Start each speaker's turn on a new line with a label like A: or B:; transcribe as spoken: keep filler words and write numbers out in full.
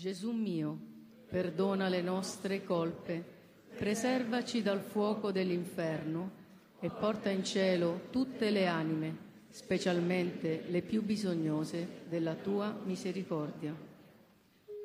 A: Gesù mio, perdona le nostre colpe, preservaci dal fuoco dell'inferno e porta in cielo tutte le anime, specialmente le più bisognose della tua misericordia.